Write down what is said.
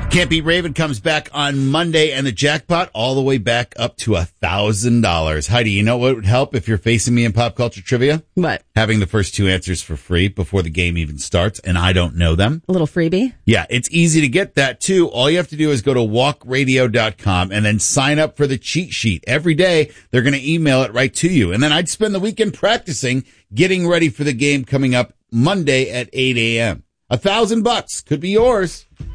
Can't Beat Raven comes back on Monday, and the jackpot all the way back up to $1,000. Heidi, you know what would help if you're facing me in pop culture trivia? What? Having the first two answers for free before the game even starts, and I don't know them. A little freebie? Yeah, it's easy to get that, too. All you have to do is go to walkradio.com and then sign up for the cheat sheet. Every day, they're going to email it right to you. And then I'd spend the weekend practicing, getting ready for the game coming up Monday at 8 a.m. $1,000 could be yours.